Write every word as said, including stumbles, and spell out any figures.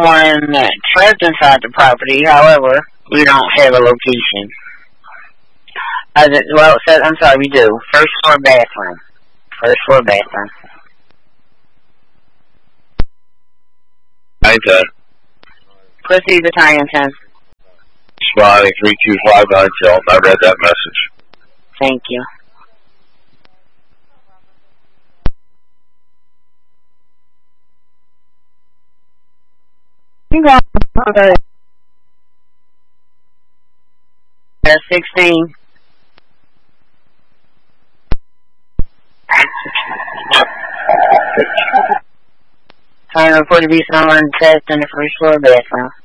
someone trapped inside the property. However, we don't have a location. As it, well, it says, I'm sorry, we do. First floor bathroom. First floor bathroom. Nine ten. Proceed to Tyington. Responding three two five nine Tilt. I read that message. Thank you. Okay. Uh, sixteen. Time report to be someone test in the first floor bathroom.